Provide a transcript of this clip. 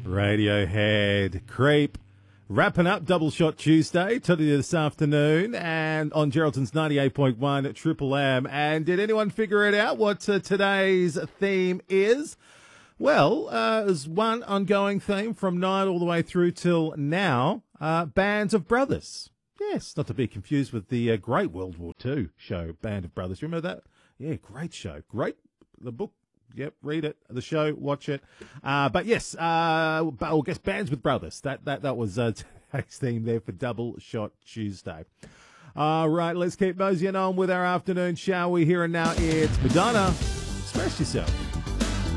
Radiohead, Creep. Wrapping up Double Shot Tuesday, totally this afternoon, and on Geraldton's 98.1 Triple M. And did anyone figure it out what today's theme is? Well, there's one ongoing theme from 9 all the way through till now, Band of Brothers. Yes, not to be confused with the great World War II show, Band of Brothers. You remember that? Yeah, great show. Great. The book. Yep, read it. The show, watch it. But yes, I guess Bands with Brothers. That was today's theme there for Double Shot Tuesday. All right, let's keep moseying on with our afternoon, shall we? Here and now, it's Madonna. Express yourself.